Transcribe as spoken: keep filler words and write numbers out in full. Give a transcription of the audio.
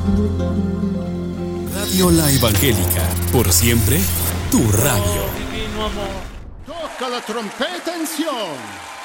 Radio La Evangélica, por siempre, tu radio. Toca la trompeta en Sion.